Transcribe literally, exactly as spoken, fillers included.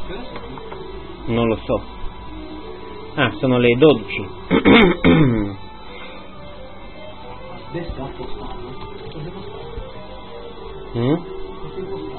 Non lo so. Ah, sono le dodici. Adesso sta spostando. Mm?